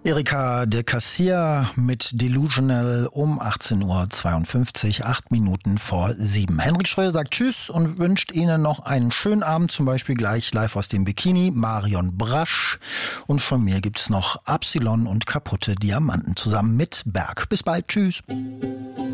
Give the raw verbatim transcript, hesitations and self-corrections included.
Erika de Cassier mit Delusional um achtzehn Uhr zweiundfünfzig, acht Minuten vor sieben. Henrik Schröer sagt Tschüss und wünscht Ihnen noch einen schönen Abend, zum Beispiel gleich live aus dem Bikini, Marion Brasch. Und von mir gibt's noch Absilon und kaputte Diamanten zusammen mit Berg. Bis bald, tschüss.